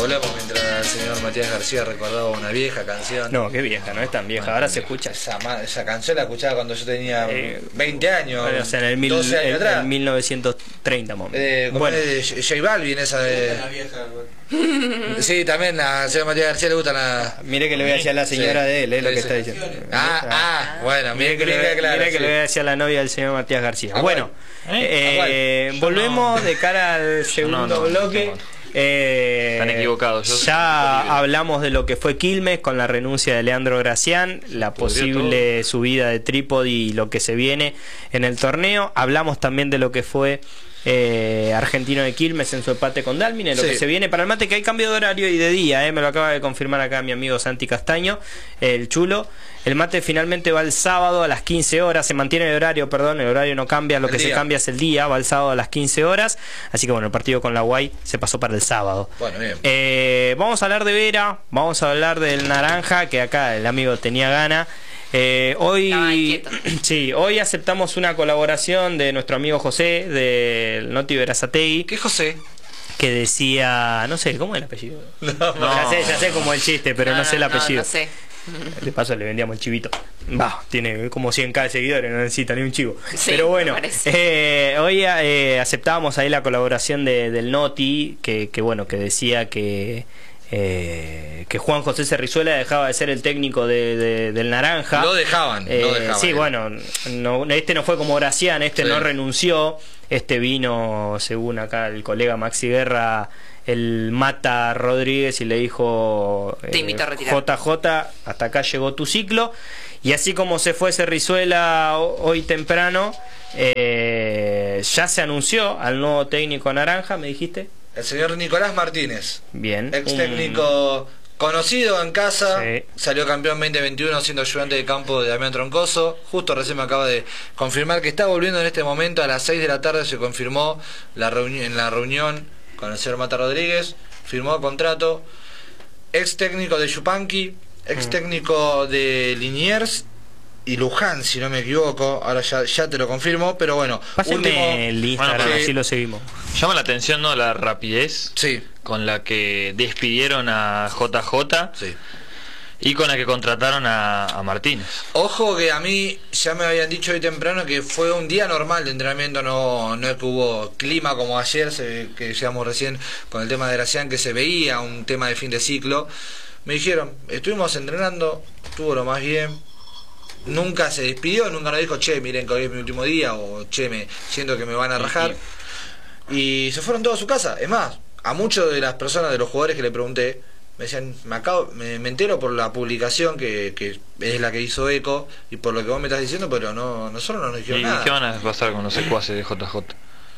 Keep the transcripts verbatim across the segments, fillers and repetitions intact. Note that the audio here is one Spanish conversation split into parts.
Volvemos mientras el señor Matías García recordaba una vieja canción. No, qué vieja, no es tan vieja, ahora se escucha. Esa, esa canción la escuchaba cuando yo tenía eh, veinte años, o sea, en el, mil, doce años el, atrás. En mil novecientos treinta, momento. Eh, bueno, de J Balvin, esa de... La vieja, sí, también a señor Matías García le gusta la... Mire que le voy a decir a la señora sí, de él, es sí, lo que sí. está diciendo. Ah, ah, bueno, mire que, le, claro, mire sí. que le voy a decir a la novia del señor Matías García. ¿A bueno, eh, eh, volvemos no. de cara al segundo no, no, bloque. No, no. Eh, Están equivocados. Yo ya hablamos de lo que fue Quilmes con la renuncia de Leandro Gracián, la posible todo. subida de Trípodi y lo que se viene en el torneo. Hablamos también de lo que fue eh, Argentino de Quilmes en su empate con Dálmine, lo sí. que se viene para el mate, que hay cambio de horario y de día, eh, me lo acaba de confirmar acá mi amigo Santi Castaño, el chulo. El mate finalmente va el sábado a las quince horas, se mantiene el horario, perdón, el horario no cambia, lo el que día. se cambia es el día, va el sábado a las quince horas, así que bueno, el partido con la Guay se pasó para el sábado. Bueno, bien. Eh, vamos a hablar de Vera, vamos a hablar del Naranja, que acá el amigo tenía gana. Eh, hoy, sí, hoy aceptamos una colaboración de nuestro amigo José, del Noti Berazategui. ¿Qué José? Que decía, no sé, ¿cómo es el apellido? No, no. Ya sé, ya sé como el chiste, pero no, no sé el apellido. No, no sé. De paso le vendíamos el chivito. Bah, tiene como cien k de seguidores, no necesita ni un chivo. Sí, pero bueno, eh, hoy eh, aceptábamos ahí la colaboración de, del Noti, que, que bueno, que decía que eh, que Juan José Cerrizuela dejaba de ser el técnico de, de, del Naranja. Lo dejaban, eh, lo dejaban. Sí, eh. bueno, no, este no fue como Gracián, este sí. no renunció, este vino, según acá el colega Maxi Guerra, el Mata Rodríguez y le dijo Te invito a retirar. J J, hasta acá llegó tu ciclo. Y así como se fue Cerrizuela hoy temprano, eh, ya se anunció al nuevo técnico Naranja, ¿me dijiste? El señor Nicolás Martínez. Bien. Ex técnico un... conocido en casa, sí. salió campeón veinte veintiuno siendo ayudante de campo de Damián Troncoso. Justo recién me acaba de confirmar que está volviendo en este momento. A las seis de la tarde se confirmó la en la reunión con el señor Mata Rodríguez, firmó contrato. Ex técnico de Yupanqui, ex técnico de Liniers y Luján, si no me equivoco. Ahora ya, ya te lo confirmo, pero bueno. Pásame último, el Instagram, bueno, así lo seguimos. Llama la atención, ¿no?, la rapidez sí. con la que despidieron a J J sí. y con la que contrataron a, a Martínez. Ojo que a mí ya me habían dicho hoy temprano que fue un día normal de entrenamiento, no, no es que hubo clima como ayer, se, que decíamos recién con el tema de Gracián, que se veía un tema de fin de ciclo. Me dijeron, estuvimos entrenando, estuvo lo más bien, nunca se despidió, nunca nos dijo, che, miren que hoy es mi último día, o che, me siento que me van a rajar. Y se fueron todos a su casa. Es más, a muchas de las personas, de los jugadores que le pregunté, me decían, me acabo, me, me entero por la publicación que, que es la que hizo Eco y por lo que vos me estás diciendo, pero no, nosotros no nos dijeron ¿Y nada. qué van a pasar con los secuaces de J J?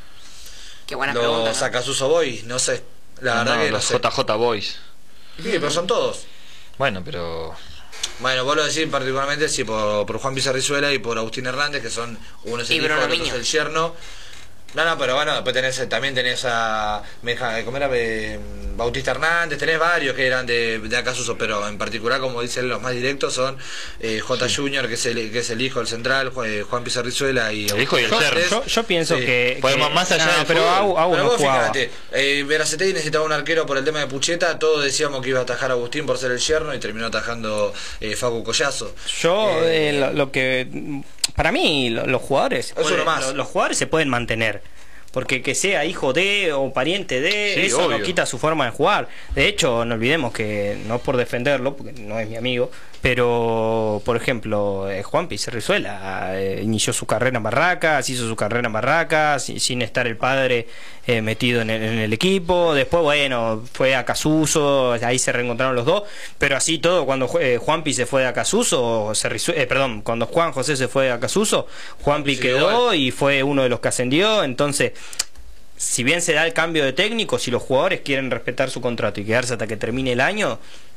Qué buena los pregunta, ¿no? Sacasuso Boys, no sé. La no, verdad no, que no los sé. J J Boys. Sí, pero son todos. Bueno, pero... Bueno, vos lo decís particularmente sí, por, por Juan Pizarrizuela y por Agustín Hernández, que son unos el hijo, otros el yerno. No, no, pero bueno, después tenés, también tenés a ¿cómo era? Eh, Bautista Hernández, tenés varios que eran de, de Acasuso, pero en particular, como dicen los más directos, son eh, J. Sí. Junior, que es, el, que es el hijo del central, Juan Pizarrizuela y el hijo y el yo, yerno. Yo, yo pienso sí. que, podemos que más allá no, de pero Agu, Agu pero no vos jugaba. fíjate, eh, Berazategui necesitaba un arquero por el tema de Pucheta, todos decíamos que iba a atajar a Agustín por ser el yerno y terminó atajando eh, Facu Collazo. Yo eh, eh, lo, lo que para mí lo, los jugadores pueden, más. Lo, los jugadores se pueden mantener. Porque que sea hijo de o pariente de, sí, eso obvio. No quita su forma de jugar. De hecho, no olvidemos que, no por defenderlo, porque no es mi amigo, pero, por ejemplo, eh, Juan Pizarrizuela eh, inició su carrera en Barracas, hizo su carrera en Barracas, sin, sin estar el padre eh, metido en el, en el equipo. Después, bueno, fue a Acasuso, ahí se reencontraron los dos, pero así todo, cuando eh, Juanpi se fue de Acasuso, eh, perdón, cuando Juan José se fue de Acasuso, Juanpi sí, quedó igual. Y fue uno de los que ascendió, entonces... Si bien se da el cambio de técnico, si los jugadores quieren respetar su contrato y quedarse hasta que termine el año,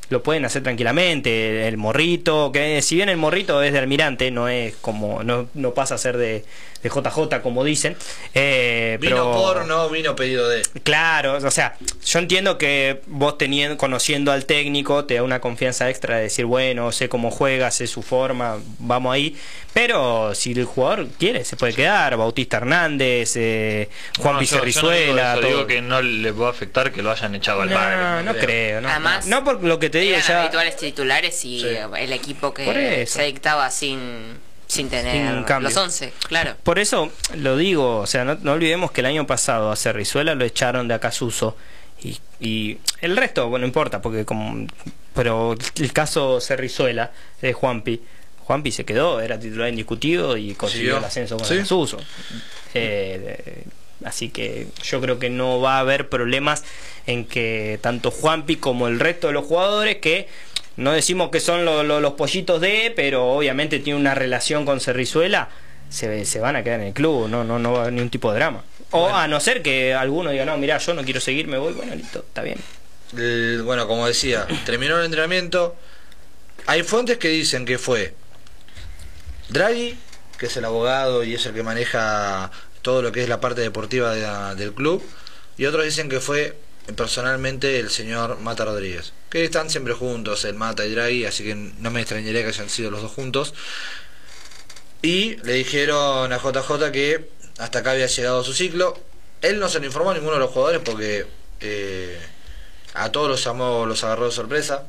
lo pueden hacer tranquilamente. El Morrito, que si bien el Morrito es de Almirante, no es como no, no pasa a ser de, de J J como dicen. Eh, vino pero, por, no vino pedido de. Claro, o sea, yo entiendo que vos teniendo, conociendo al técnico te da una confianza extra de decir, bueno, sé cómo juega, sé su forma, vamos ahí. Pero si el jugador quiere, se puede quedar. Bautista Hernández, eh, Juan no, Pizarrizuela. Yo no digo, eso, digo que no le va a afectar que lo hayan echado al No, bar. no, no creo. creo no, Además, no por lo que te digo eran ya. habituales titulares y Sí. el equipo que se dictaba sin, sin tener Sin los once, claro. Por eso lo digo, o sea, no, no olvidemos que el año pasado a Cerrizuela lo echaron de Acasuso. Y, y el resto, bueno, no importa, porque como. Pero el caso Cerrizuela de Juanpi. Juanpi se quedó, era titular indiscutido y consiguió ¿Sí? el ascenso con ¿Sí? el Acasuso. Eh, así que yo creo que no va a haber problemas en que tanto Juanpi como el resto de los jugadores, que no decimos que son lo, lo, los pollitos de, pero obviamente tiene una relación con Cerrizuela, se, se van a quedar en el club, no, no, no va a haber ningún tipo de drama. O bueno, a no ser que alguno diga, no, mira, yo no quiero seguir, me voy, bueno, listo, está bien. El, bueno, como decía, terminó el entrenamiento. Hay fuentes que dicen que fue Draghi, que es el abogado y es el que maneja todo lo que es la parte deportiva de la, del club, y otros dicen que fue personalmente el señor Mata Rodríguez, que están siempre juntos, el Mata y Draghi, así que no me extrañaría que hayan sido los dos juntos. Y le dijeron a J J que hasta acá había llegado su ciclo. Él no se lo informó a ninguno de los jugadores porque eh, a todos los llamó, los agarró de sorpresa.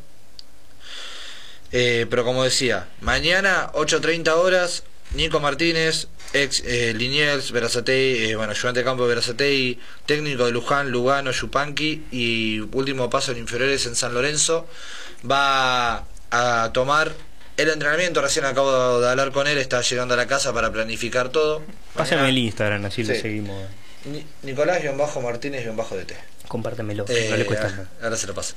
Eh, pero como decía, mañana ocho treinta horas, Nico Martínez, ex eh, Liniers, Berazategui, eh, bueno, ayudante de campo de Berazategui, técnico de Luján, Lugano, Yupanqui y último paso en inferiores en San Lorenzo, va a tomar el entrenamiento. Recién acabo de hablar con él, está llegando a la casa para planificar todo. Pásame el Instagram, así Sí. lo seguimos. Ni- Nicolás-Martínez-D T. Compártemelo, Eh, no le cuesta ahora, nada. ahora se lo paso.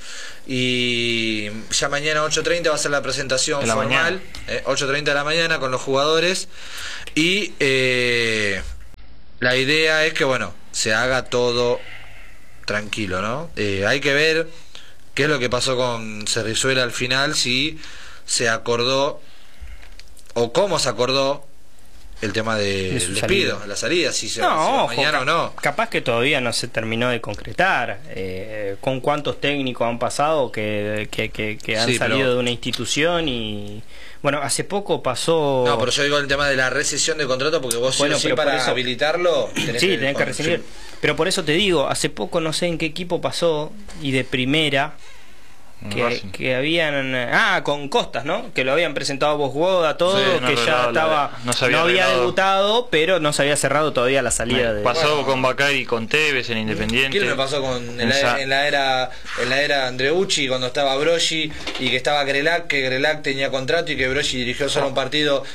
Y ya mañana ocho treinta va a ser la presentación De la formal, eh, ocho treinta de la mañana con los jugadores. Y eh, la idea es que, bueno, se haga todo tranquilo, ¿no? Eh, hay que ver qué es lo que pasó con Cerrizuela al final, si se acordó o cómo se acordó el tema del De su despido, salida. la salida, si se No, va, si va ojo, mañana o no. Capaz que todavía no se terminó de concretar. Eh, ¿Con cuántos técnicos han pasado que, que, que, que han Sí, salido pero- de una institución? Y bueno, hace poco pasó. No, pero yo digo el tema de la rescisión de contrato, porque vos Bueno, sí o sí pero por para eso- habilitarlo tenés Sí, tenés que con- rescindir. sí. Pero por eso te digo, hace poco no sé en qué equipo pasó y de primera que, Racing. que habían ah con Costas, ¿no? Que lo habían presentado vos Boda, todo, Sí, no que ya arreglado la- estaba no se había había arreglado. debutado, pero no se había cerrado todavía la salida de Pasó Bueno. con Bacari y con Tevez en Independiente. ¿Quién me pasó con en la, Esa- en la era en la era Andreucci cuando estaba Broggi y que estaba Grelac, que Grelac tenía contrato y que Broggi dirigió solo un partido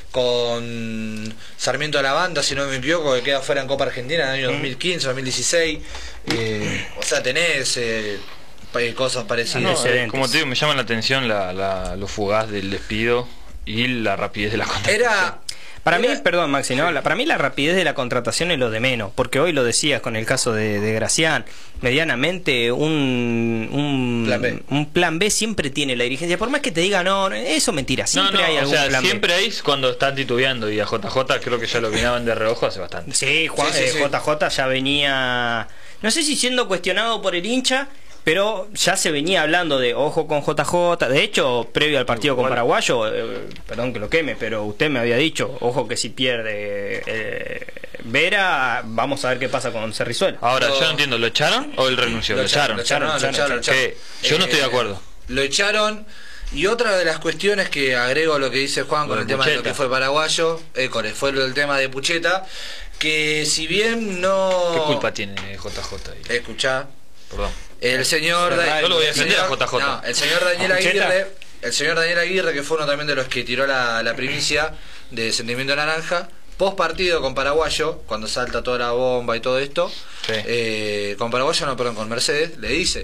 con Sarmiento de la Banda, si no me equivoco, que queda fuera en Copa Argentina en el año dos mil quince, dos mil dieciséis. Eh, o sea, tenés eh, pa- cosas parecidas. No, eh, Excedentes. como te digo, me llama la atención la, la, lo fugaz del despido y la rapidez de la contratación. Era Para mí, Era- perdón Maxi, ¿no? La- para mí la rapidez de la contratación es lo de menos, porque hoy lo decías con el caso de, de Gracián, medianamente un, un, Plan B. un plan B siempre tiene la dirigencia, por más que te diga, no, no, eso es mentira, No, siempre no, hay o algún sea, plan siempre B. hay cuando están titubeando y a J J creo que ya lo miraban de reojo hace bastante. Sí, Juan, Sí, sí, eh, sí. J J ya venía, no sé si siendo cuestionado por el hincha, pero ya se venía hablando de ojo con J J. De hecho, previo al partido con Igual. Paraguayo, eh, perdón que lo queme, pero usted me había dicho, ojo que si pierde eh, Vera, vamos a ver qué pasa con Cerrizuela. Ahora, Lo- yo no entiendo, ¿lo echaron o él renunció? Lo, echaron. lo echaron, no, lo echaron, lo echaron. Que yo no estoy de acuerdo. Lo echaron. Y otra de las cuestiones que agrego a lo que dice Juan Lo con de el tema de lo Pucheta. que fue paraguayo, école, fue lo del tema de Pucheta, que si bien no... ¿Qué culpa tiene J J ahí? Escuchá, Perdón. el señor... Ferrari. Yo lo voy a el defender a señor- J J. no, el señor Daniel ¿A Pucheta? Aguirre, el señor Daniel Aguirre, que fue uno también de los que tiró la, la primicia de Sentimiento Naranja, post partido con Paraguayo, cuando salta toda la bomba y todo esto, Sí. eh, con Paraguayo, no, perdón, con Mercedes, le dice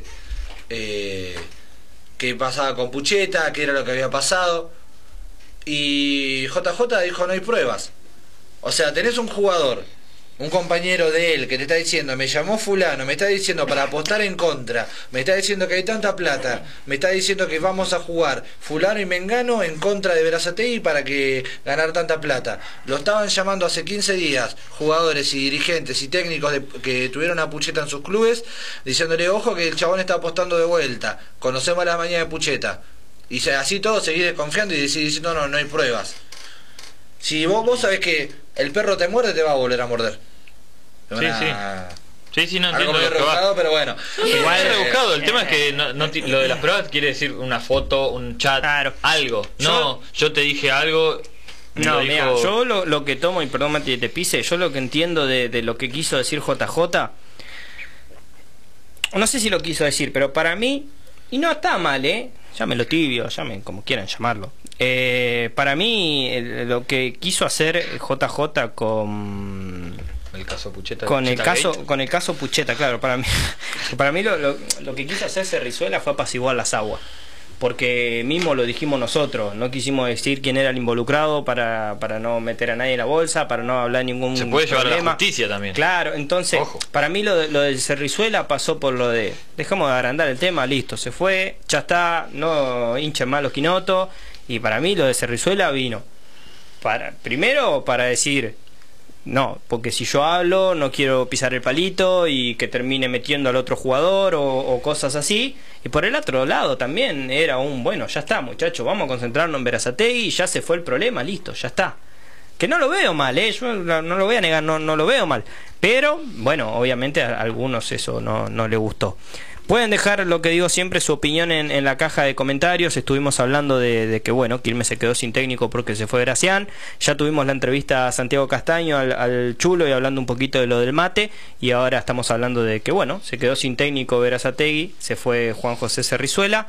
eh, qué pasaba con Pucheta, qué era lo que había pasado, y J J dijo no hay pruebas. O sea, tenés un jugador un compañero de él que te está diciendo, me llamó fulano, me está diciendo para apostar en contra, me está diciendo que hay tanta plata, me está diciendo que vamos a jugar fulano y mengano en contra de Berazategui para que ganar tanta plata. Lo estaban llamando hace quince días jugadores y dirigentes y técnicos de, que tuvieron a Pucheta en sus clubes, diciéndole, ojo que el chabón está apostando de vuelta, conocemos la mañana de Pucheta. Y así todo seguir desconfiando y decir diciendo, no, no hay pruebas. Si vos, vos sabés que el perro te muerde, te va a volver a morder. Sí, una... sí. Sí, sí, no Algo entiendo muy rebuscado, pero bueno. Igual es rebuscado. El tema es que no, no, lo de las pruebas quiere decir una foto, un chat, claro. algo. No, yo, yo te dije algo. No, dijo... mira, yo lo, lo que tomo, y perdón Mati, te pise, yo lo que entiendo de, de lo que quiso decir J J, no sé si lo quiso decir, pero para mí, y no está mal, ¿eh? Llámenlo tibio, llamen como quieran llamarlo. Eh, para mí, el, lo que quiso hacer J J con el caso Pucheta, con Pucheta el caso Gate. con el caso Pucheta, claro, para mí, para mí lo, lo, lo que quiso hacer Cerrizuela fue apaciguar las aguas, porque mismo lo dijimos nosotros, no quisimos decir quién era el involucrado para, para no meter a nadie en la bolsa, para no hablar ningún se puede problema. Llevar a la justicia también. Claro, entonces Ojo. para mí lo de, lo del Cerrizuela pasó por lo de dejamos de agrandar el tema, listo, se fue, ya está, no hinchen más los quinotos, y para mí lo de Cerrizuela vino para primero para decir no, porque si yo hablo no quiero pisar el palito y que termine metiendo al otro jugador o, o cosas así. Y por el otro lado también era un, bueno, ya está muchachos, vamos a concentrarnos en Berazategui, ya se fue el problema, listo, ya está. Que no lo veo mal, ¿eh? Yo no lo voy a negar, no, no lo veo mal. Pero, bueno, obviamente a algunos eso no, no le gustó. Pueden dejar, lo que digo siempre, su opinión en, en la caja de comentarios. Estuvimos hablando de, de que, bueno, Quilmes se quedó sin técnico porque se fue Gracián. Ya tuvimos la entrevista a Santiago Castaño, al, al Chulo, y hablando un poquito de lo del mate. Y ahora estamos hablando de que, bueno, se quedó sin técnico Berazategui, se fue Juan José Cerrizuela.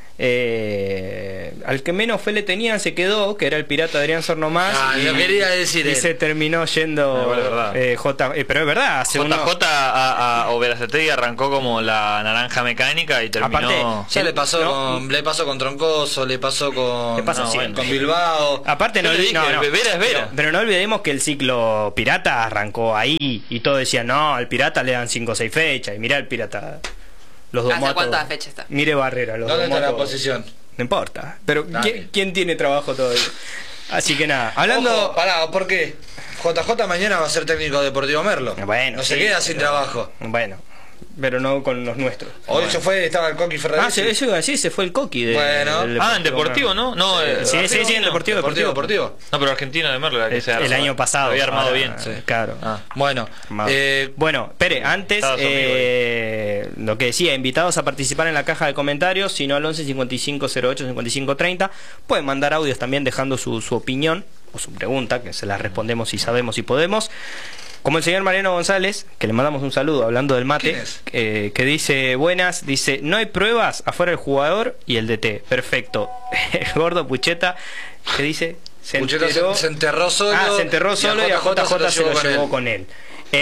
Eh, al que menos fe le tenían se quedó, que era el pirata Adrián Sornomás. Ah, y, lo quería decir y él. se terminó yendo no, verdad. eh, J, eh, pero es verdad, hace J J uno... a, a, o Berazategui arrancó como la naranja mecánica y terminó. Aparte, ya le pasó no, con le pasó con Troncoso, le pasó con, le pasa no, siempre. con Bilbao. Aparte no, Yo le dije, no, no, Vera es Vera. Pero, pero no olvidemos que el ciclo pirata arrancó ahí y todos decían, no, al pirata le dan cinco o seis fechas, y mirá el pirata, los dos ¿Hasta motos, cuántas fechas está? Mire Barrera, los ¿Dónde dos está la motos, posición? no importa, pero Ah, ¿quién, bien. ¿quién tiene trabajo todavía? Así que nada, hablando... Ojo, pará, ¿por qué? J J mañana va a ser técnico Deportivo Merlo. Bueno, no sí, se queda sin pero- trabajo. Bueno, pero no con los nuestros. Hoy Bueno. se fue, estaba el Coqui Ferrari. Ah, se, eso iba a decir, se fue el Coqui de, Bueno. del Ah, en Deportivo, ¿no? No, eh, Sí, sí, sí, en Deportivo, Deportivo, Deportivo. Deportivo. No, pero Argentino de Merlo era que El, se armó, el año pasado. Lo había armado Ahora, bien. sí, claro. Ah. Bueno, Armado. eh, Bueno, espere, antes, Estaba su amigo eh, lo que decía, invitados a participar en la caja de comentarios, si no al once cincuenta y cinco cero ocho cincuenta y cinco treinta, pueden mandar audios también dejando su, su opinión o su pregunta, que se la respondemos si sabemos y podemos. Como el señor Mariano González, que le mandamos un saludo hablando del mate, ¿Quién es? eh, que dice, buenas, dice, no hay pruebas, afuera el jugador y el D T. Perfecto. El gordo Pucheta, que dice, se Pucheta enteró, se, se enterró solo. ah, se enterró solo y a J J se lo llevó él. con él.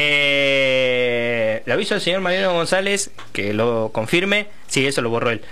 Eh, le aviso al señor Mariano González que lo confirme. Sí, eso lo borró él.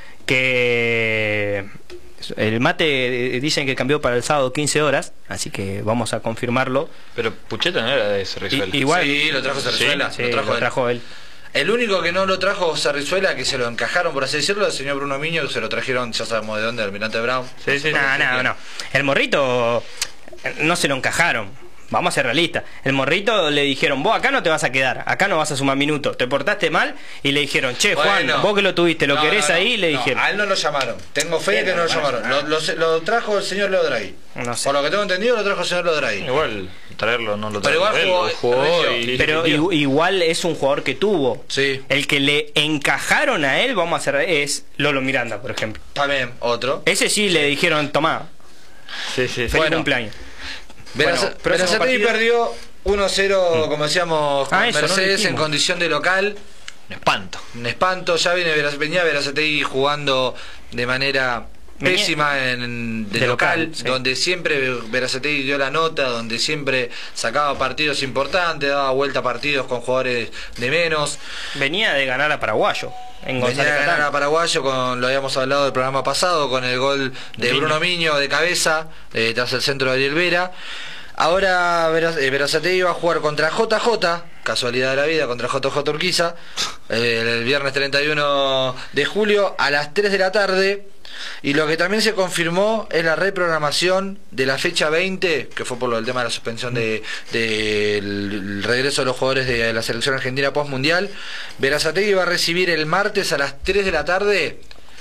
Que el mate dicen que cambió para el sábado quince horas, así que vamos a confirmarlo. Pero Pucheta no era de Cerrizuela. I- igual, Sí, lo trajo Cerrizuela. sí, lo trajo, lo él. trajo él. El único que no lo trajo Cerrizuela, que se lo encajaron, por así decirlo, el señor Bruno Miño, que se lo trajeron, ya sabemos de dónde, del Almirante Brown. Sí, sí, No, no, no. El morrito eh, no se lo encajaron. Vamos a ser realistas. El morrito le dijeron, vos acá no te vas a quedar, acá no vas a sumar minutos, te portaste mal, y le dijeron, che, Juan, Bueno. vos que lo tuviste, lo No, querés no, no. ahí, le No, dijeron. a él no lo llamaron. Tengo fe de ¿Quién que no lo lo llamaron. llamaron? Lo, lo- lo trajo el señor Leo Draghi. No sé. Por lo que tengo entendido, lo trajo el señor Leo Draghi. Igual traerlo no lo Pero trajo igual él, jugó- lo jugó rindió. y Pero rindió. i- igual es un jugador que tuvo. Sí. El que le encajaron a él, vamos a hacer, es Lolo Miranda, por ejemplo. También, otro. Ese sí le dijeron, tomá, Sí, sí. feliz Bueno. cumpleaños. Beraza- Bueno, próximo Berazategui partido. perdió uno cero, como decíamos, con Ah, eso, no lo Mercedes en dijimos. condición de local. Un espanto. Un espanto. Ya viene Veraz- venía Berazategui jugando de manera Venía- pésima en, de, de local, local, sí. donde siempre Berazategui dio la nota, donde siempre sacaba partidos importantes, daba vuelta a partidos con jugadores de menos. Venía de ganar a Paraguayo en Venía González a ganar Catán. a Paraguayo, con, lo habíamos hablado del programa pasado, con el gol de Miño. Bruno Miño de cabeza, eh, tras el centro de Ariel Vera. Ahora Berazategui va a jugar contra J J, casualidad de la vida, contra J J Urquiza, eh, el viernes treinta y uno de julio a las tres de la tarde. Y lo que también se confirmó es la reprogramación de la fecha veinte, que fue por lo del tema de la suspensión del de, de regreso de los jugadores de la selección argentina post-mundial. Berazategui va a recibir el martes a las tres de la tarde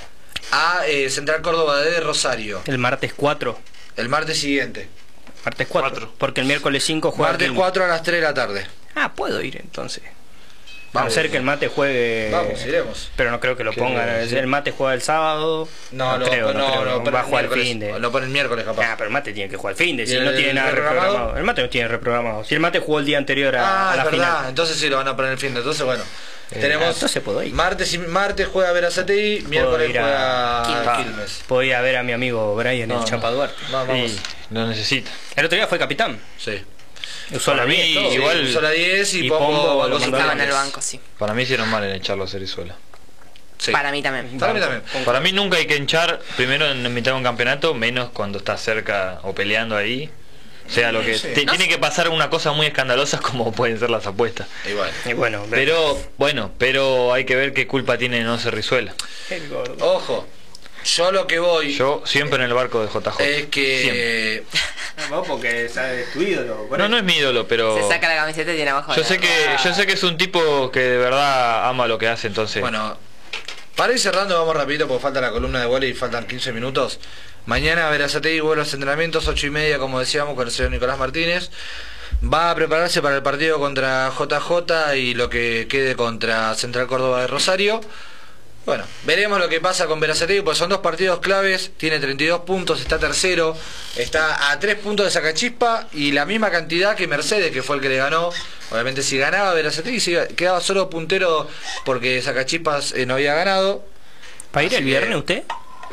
a eh, Central Córdoba de Rosario. El martes cuatro. El martes siguiente. Martes cuatro. Porque el miércoles cinco juega. Martes cuatro a las tres de la tarde. Ah, puedo ir entonces. Vamos, a no ser que el mate juegue. Vamos, iremos. Pero no creo que lo pongan. El, el mate juega el sábado. No, no, creo, no, no, creo. no, no va a jugar el fin de. Lo pone el miércoles, capaz. Ah, pero el mate tiene que jugar el fin de. Si el, no tiene nada reprogramado. reprogramado. El mate no tiene reprogramado. Si el mate jugó el día anterior a, ah, a la es verdad. final. Entonces sí lo van a poner el fin de. Entonces, bueno. Eh, tenemos. ah, entonces puedo ir. Martes, y, martes juega Berazategui, miércoles juega Quilmes. Quilmes. Puedo ir a ver a mi amigo Brian no, el Chapa no. Duarte. Vamos, vamos. Sí, lo necesita. El otro día fue capitán. Sí. Usó la Para mí, diez, igual. Sí, usó la diez y, y Pombo, Pombo los estaba en el banco, sí. Para mí hicieron mal en echarlo a Cerizuela. Sí. Para mí también. Para mí también. Para mí nunca hay que hinchar primero en mitad de un campeonato, menos cuando está cerca o peleando ahí. O sea, lo que Sí. te, No tiene sé. que pasar una cosa muy escandalosa como pueden ser las apuestas. Igual. Y bueno, Pero, bueno, pero hay que ver qué culpa tiene no Cerizuela. el gordo. Ojo. Yo lo que voy Yo siempre en el barco de J J. es que Vos porque sabes tu ídolo. No, no es mi ídolo, pero Se saca la camiseta y tiene abajo. yo la- sé que yo sé que es un tipo que de verdad ama lo que hace, entonces. bueno, para ir cerrando vamos rapidito porque falta la columna de vóley y faltan quince minutos. Mañana Berazategui vuelve a los entrenamientos, ocho y media como decíamos con el señor Nicolás Martínez. Va a prepararse para el partido contra J J y lo que quede contra Central Córdoba de Rosario. Bueno, veremos lo que pasa con Berazategui, pues son dos partidos claves, tiene treinta y dos puntos, está tercero, está a tres puntos de Sacachispa y la misma cantidad que Mercedes, que fue el que le ganó. Obviamente si ganaba Berazategui se iba- quedaba solo puntero porque Sacachispas eh, no había ganado. ¿Para ir Así el que- viernes usted?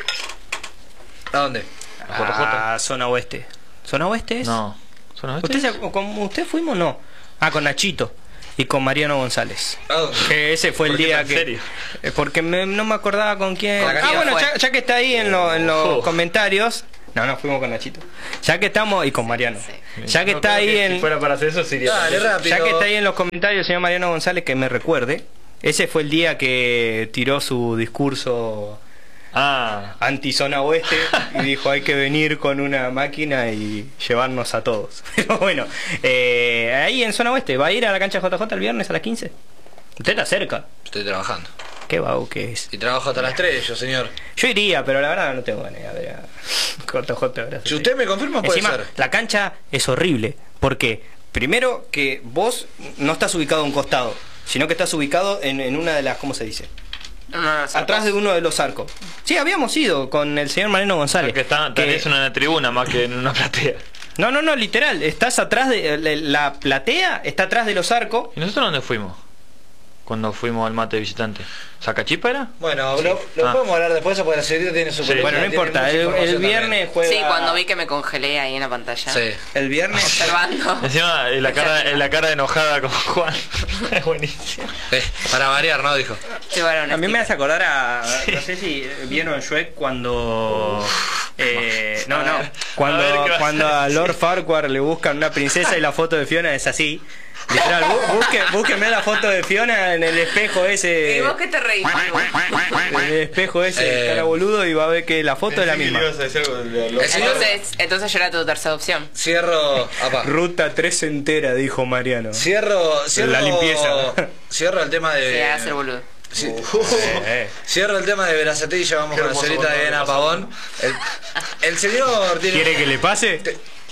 ¿A dónde? ¿A J J? A zona oeste. ¿Zona oeste es? No. ¿Son oeste? ¿Usted, se- con usted fuimos o no? Ah, con Nachito y con Mariano González. ¿A dónde? Que ese fue el ¿Por qué día tan que... serio? Eh, Porque me- no me acordaba con quién... Con Ah, quién bueno, fue. ya, ya que está ahí en, lo- en los Oh. comentarios... No, no, fuimos con Nachito. Ya que estamos... Y con Mariano. Sí. Ya que No está creo ahí que en... Si fuera para hacer eso sería. Dale, rápido. Ya que está ahí en los comentarios el señor Mariano González, que me recuerde, ese fue el día que tiró su discurso Ah. anti-zona oeste y dijo hay que venir con una máquina y llevarnos a todos. Pero bueno, eh, ahí en zona oeste, ¿va a ir a la cancha J J el viernes a las quince? Usted está cerca. Estoy trabajando. Qué vago que es. Y trabajo hasta las tres, yo señor. Yo iría, pero la verdad no tengo ganas de ver a J J. ¿verdad? Si usted me confirma puede Encima, ser. la cancha es horrible, porque primero que vos no estás ubicado a un costado, sino que estás ubicado en, en una de las, ¿cómo se dice? No, no, no, son Atrás de dos. uno de los arcos. Sí, habíamos ido con el señor Mariano González. Que está, que- tenés una en la tribuna más que en una platea. No, no, no, literal. Estás atrás de... La, la platea está atrás de los arcos. ¿Y nosotros dónde fuimos? Cuando fuimos al mate de visitante. ¿Sacachipa era? Bueno, lo, lo Ah. podemos hablar después porque la señorita tiene su Sí. columna, Bueno, no tiene importa. mucha El, el información viernes juega... Sí, cuando vi que me congelé ahí en la pantalla. también. Sí. El viernes... Observando. Encima en la cara, en la cara enojada con Juan. Es buenísimo. Eh, para variar, ¿no? Dijo. Sí, bueno, A mí me hace acordar a... No sé si vieron Shrek cuando... Eh, no, no. A ver Cuando, qué vas a cuando a decir. Lord Farquhar le buscan una princesa y la foto de Fiona es así. Literal, bú- busque, búsquenme la foto de Fiona en el espejo ese... ¿Y vos qué te reís? En el espejo ese, Eh. cara boludo, y va a ver que la foto es la misma. El señor Entonces, entonces yo era tu tercera opción. cierro. Apa. Ruta tres entera, dijo Mariano. Cierro, cierro. La limpieza. Cierro el tema de. Se hace el boludo. Sí. Eh, eh. Cierro el tema de Berazategui y ya vamos Qué con la hermoso señorita cuando Diana me pasa. Pavón. El, el señor tiene. ¿Quiere que le pase?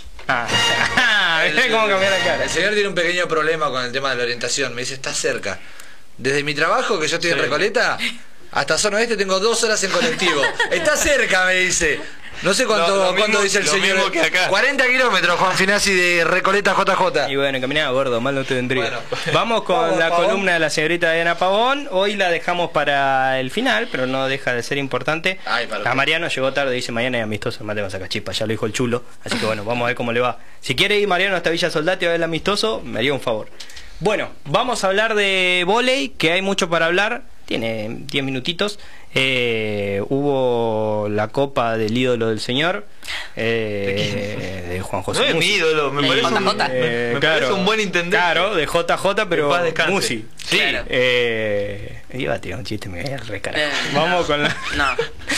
Ah, el, mirá cómo cambió la cara. el señor tiene un pequeño problema con el tema de la orientación. Me dice, está cerca. Desde mi trabajo, que yo estoy en Sí. Recoleta, hasta zona oeste tengo dos horas en colectivo. Está cerca, me dice. No sé cuánto, Lo- lo mismo- cuánto dice el lo señor. mismo que acá. cuarenta kilómetros, Juan Finazzi, de Recoleta a J J. Y bueno, caminaba gordo, mal no te vendría. Bueno. Vamos con Vamos, la Pavón. columna de la señorita Diana Pavón. Hoy la dejamos para el final, pero no deja de ser importante. Ay, para a usted. Mariano llegó tarde, dice mañana es amistoso, mate va a sacar chispa, ya lo dijo el chulo. Así que bueno, vamos a ver cómo le va. Si quiere ir Mariano hasta Villa Soldati a ver el amistoso, me haría un favor. Bueno, vamos a hablar de vóley, que hay mucho para hablar. Tiene diez minutitos. Eh, hubo la copa del ídolo del señor. Eh, de Juan José. No es mi ídolo, me, parece un, eh, me claro, parece un buen intendente. Claro, de J J, pero Musi. Sí. Claro. Eh, iba a tirar un chiste, me voy a recargar. Eh, Vamos no, con la. No.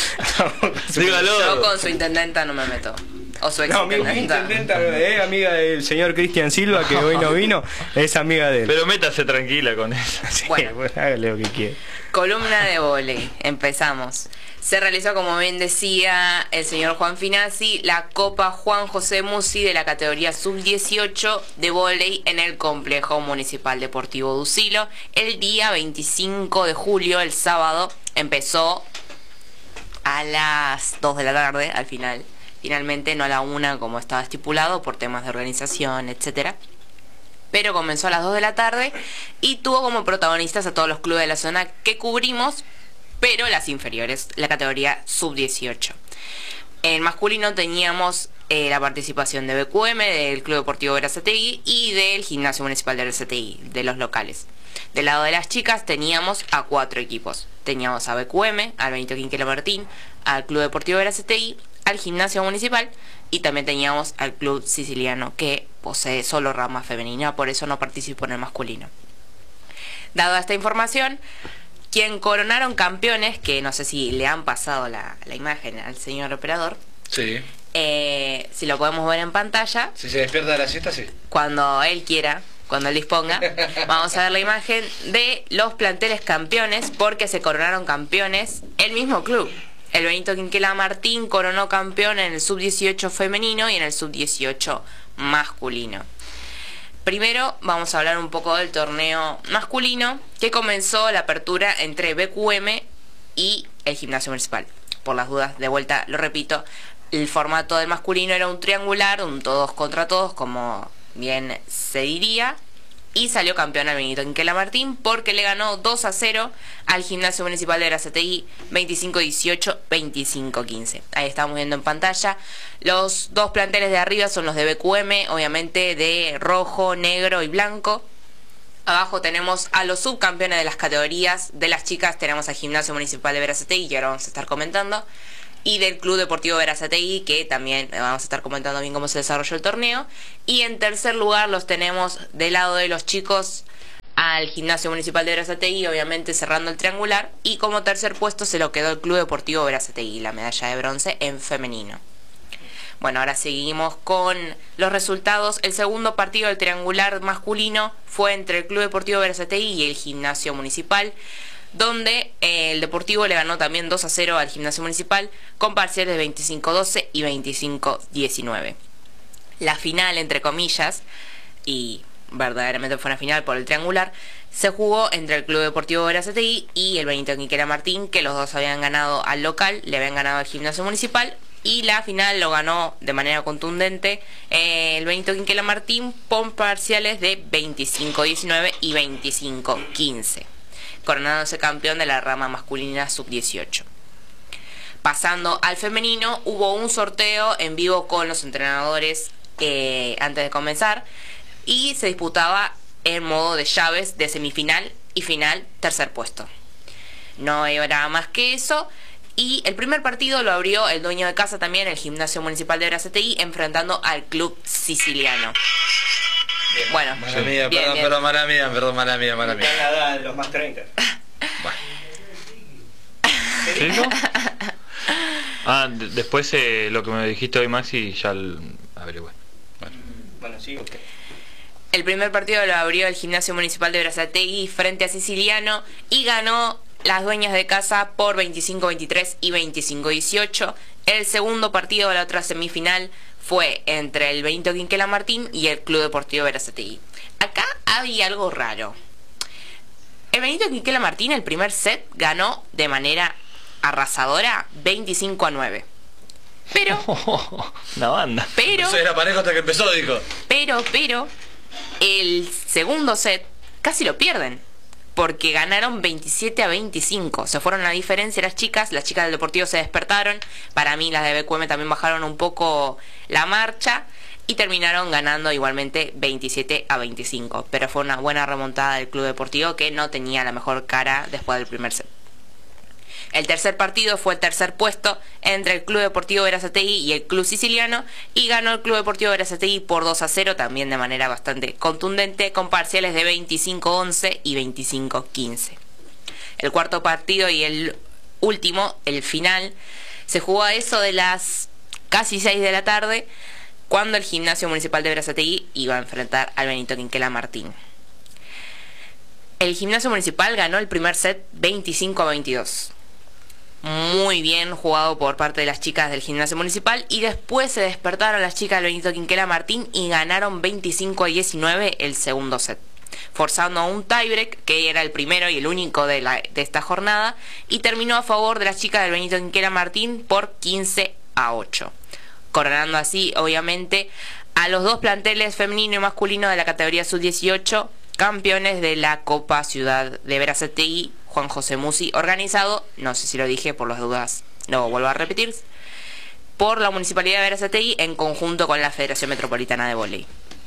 Dígalo. Yo con su intendenta no me meto. O su ex no, mi, mi intendenta es amiga del señor Cristian Silva, que hoy no vino, es amiga de él. Pero métase tranquila con eso. Sí, bueno, pues hágale lo que quiera. Columna de vóley, empezamos. Se realizó, como bien decía el señor Juan Finazzi, la Copa Juan José Musi de la categoría sub dieciocho de vóley en el Complejo Municipal Deportivo Ducilo. El día veinticinco de julio, el sábado, empezó a las dos de la tarde, al final. Finalmente no a la una como estaba estipulado por temas de organización, etcétera. Pero comenzó a las dos de la tarde y tuvo como protagonistas a todos los clubes de la zona que cubrimos, pero las inferiores, la categoría sub dieciocho. En masculino teníamos eh, la participación de B Q M, del Club Deportivo Berazategui y del Gimnasio Municipal de Berazategui, de los locales. Del lado de las chicas teníamos a cuatro equipos. Teníamos a B Q M, al Benito Quinquela Martín, al Club Deportivo Berazategui, al Gimnasio Municipal y también teníamos al Club Siciliano, que posee solo rama femenina, por eso no participó en el masculino. Dada esta información, quien coronaron campeones, que no sé si le han pasado la, la imagen al señor operador. Sí. Eh, si lo podemos ver en pantalla. Si se despierta de la siesta, sí. Cuando él quiera, cuando él disponga, vamos a ver la imagen de los planteles campeones, porque se coronaron campeones el mismo club. El Benito Quinquela Martín coronó campeón en el sub dieciocho femenino y en el sub dieciocho masculino. Primero vamos a hablar un poco del torneo masculino, que comenzó la apertura entre B Q M y el Gimnasio Municipal. Por las dudas, de vuelta lo repito, el formato del masculino era un triangular, un todos contra todos, como bien se diría. Y salió campeón al Benito Quinquela Martín porque le ganó dos a cero al Gimnasio Municipal de Berazategui, veinticinco dieciocho, veinticinco quince. Ahí estamos viendo en pantalla. Los dos planteles de arriba son los de B Q M, obviamente de rojo, negro y blanco. Abajo tenemos a los subcampeones de las categorías. De las chicas tenemos al Gimnasio Municipal de Berazategui, que ahora vamos a estar comentando, y del Club Deportivo Berazategui, que también vamos a estar comentando bien cómo se desarrolló el torneo. Y en tercer lugar los tenemos del lado de los chicos al Gimnasio Municipal de Berazategui, obviamente cerrando el triangular, y como tercer puesto se lo quedó el Club Deportivo Berazategui, la medalla de bronce en femenino. Bueno, ahora seguimos con los resultados. El segundo partido del triangular masculino fue entre el Club Deportivo Berazategui y el Gimnasio Municipal, donde eh, el Deportivo le ganó también dos a cero al Gimnasio Municipal con parciales de veinticinco doce y veinticinco diecinueve. La final, entre comillas, y verdaderamente fue una final por el triangular, se jugó entre el Club Deportivo Berazategui y el Benito Quinquela Martín, que los dos habían ganado al local, le habían ganado al Gimnasio Municipal, y la final lo ganó de manera contundente eh, el Benito Quinquela Martín con parciales de veinticinco diecinueve y veinticinco quince. Coronándose campeón de la rama masculina sub dieciocho. Pasando al femenino, hubo un sorteo en vivo con los entrenadores eh, antes de comenzar, y se disputaba en modo de llaves de semifinal y final, tercer puesto. No era más que eso, y el primer partido lo abrió el dueño de casa también, el Gimnasio Municipal de Berazategui, enfrentando al Club Siciliano. Bien. Bueno, mala mía, bien, perdón, bien. perdón, mala mía, perdón, mala mía, mala mía. La edad de los más treinta. ¿Qué dijo? Ah, después eh, lo que me dijiste hoy, Maxi, ya averigüé. Bueno, bueno sí, ok. El primer partido lo abrió el Gimnasio Municipal de Berazategui frente a Siciliano y ganó las dueñas de casa por veinticinco veintitrés y veinticinco dieciocho. El segundo partido de la otra semifinal fue entre el Benito Quinquela Martín y el Club Deportivo Berazategui. Acá había algo raro. El Benito Quinquela Martín el primer set ganó de manera arrasadora veinticinco a nueve. Pero la banda. Pero eso era parejo hasta que empezó, dijo. Pero, pero el segundo set casi lo pierden, porque ganaron veintisiete a veinticinco. Se fueron a diferencia las chicas. Las chicas del Deportivo se despertaron. Para mí las de B Q M también bajaron un poco la marcha y terminaron ganando igualmente veintisiete a veinticinco. Pero fue una buena remontada del Club Deportivo, que no tenía la mejor cara después del primer set. El tercer partido fue el tercer puesto entre el Club Deportivo Berazategui y el Club Siciliano, y ganó el Club Deportivo Berazategui por dos a cero, también de manera bastante contundente, con parciales de veinticinco once y veinticinco quince. El cuarto partido y el último, el final, se jugó a eso de las casi seis de la tarde, cuando el Gimnasio Municipal de Berazategui iba a enfrentar al Benito Quinquela Martín. El Gimnasio Municipal ganó el primer set veinticinco a veintidós. Muy bien jugado por parte de las chicas del Gimnasio Municipal, y después se despertaron las chicas del Benito Quinquela Martín y ganaron veinticinco a diecinueve el segundo set, forzando un tiebreak que era el primero y el único de, la, de esta jornada, y terminó a favor de las chicas del Benito Quinquela Martín por quince a ocho, coronando así obviamente a los dos planteles femenino y masculino de la categoría sub dieciocho, campeones de la Copa Ciudad de Berazategui Juan José Musi, organizado, no sé si lo dije por las dudas, no vuelvo a repetir, por la Municipalidad de Berazategui en conjunto con la Federación Metropolitana de Vóley.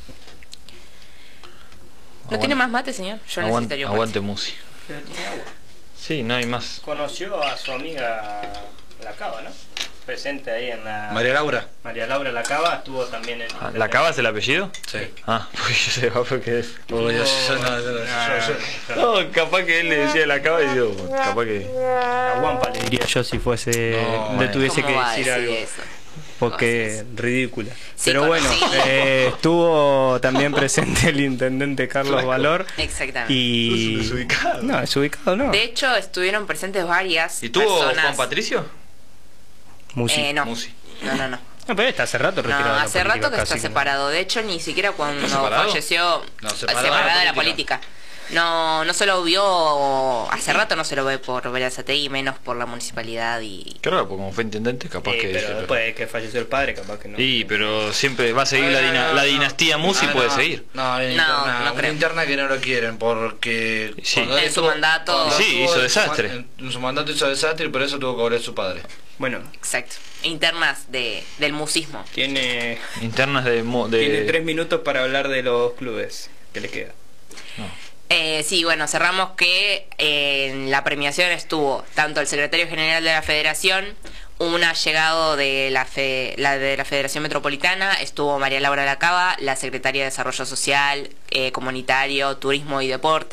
¿No Aguante. tiene más mate, señor? Yo Aguante, necesitaría un aguante mate. Musi. Sí, no hay más. Conoció a su amiga La Cava, ¿no? Presente ahí en la... María Laura. María Laura La Cava estuvo también en... Ah, ¿La Cava es el apellido? Sí. Ah, pues yo sé, porque es. Oh, yo- yo- no, yo- yo- yo- No, capaz que él le decía la Cava y yo, capaz que. A Guampa le diría yo si fuese... No, le eh. tuviese ¿Cómo que va a decir decir algo. eso? Porque ridícula. Sí, Pero bueno, conocí. eh, estuvo también presente el intendente Carlos Valor. Exactamente. Y... Es un desubicado. No, desubicado no. De hecho, estuvieron presentes varias ¿Y tuvo personas. Juan Patricio? Musi. Eh, no. Musi. no, no, no. No, pero está hace rato retirado No, de la hace política, rato que está casi como- separado. De hecho, ni siquiera cuando ¿Está separado? falleció, No, separado, separado de la política. No, no se lo vio, hace rato no se lo ve por Berazategui, menos por la municipalidad y... Creo que como fue intendente, capaz Sí, que. pero pero- después de que falleció el padre, capaz que no. Sí, pero siempre va a seguir la, No, dina- no, la no, dinastía Musi, no, puede no, seguir. No, hay No, interna, no una creo. interna que no lo quieren porque Sí. cuando él En su estuvo- mandato- cuando Sí, estuvo hizo en su desastre. man- En, su mandato hizo desastre y por eso tuvo que volver su padre. Bueno, Exacto. Internas de, del musismo. tiene, Internas de. mo- de... tiene tres minutos para hablar de los clubes que le queda. Eh, sí, bueno, cerramos que eh, en la premiación estuvo tanto el secretario general de la federación, un allegado de la, fe, la de la Federación Metropolitana, estuvo María Laura Lacaba, la secretaria de Desarrollo Social, eh, Comunitario, Turismo y Deporte,